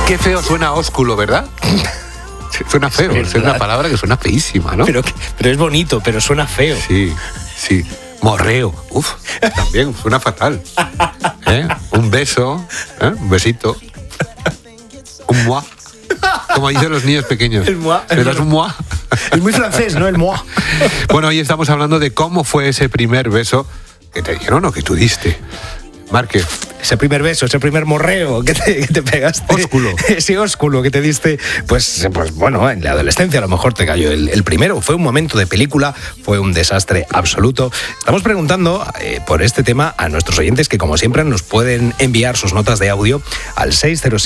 Qué feo suena ósculo, ¿verdad? Suena feo, es una palabra que suena feísima, ¿no? Pero es bonito, pero suena feo. Sí, sí. Morreo, también suena fatal. Un beso, un besito, un moi, como dicen los niños pequeños. El moi. Pero es un moi. Es muy francés, ¿no? El moi. Bueno, hoy estamos hablando de cómo fue ese primer beso que te dieron o que tú diste. Marque. Ese primer beso, ese primer morreo que te pegaste. Ósculo. Ese ósculo que te diste, pues bueno, en la adolescencia a lo mejor te cayó el primero. Fue un momento de película, fue un desastre absoluto. Estamos preguntando por este tema a nuestros oyentes que, como siempre, nos pueden enviar sus notas de audio al 607.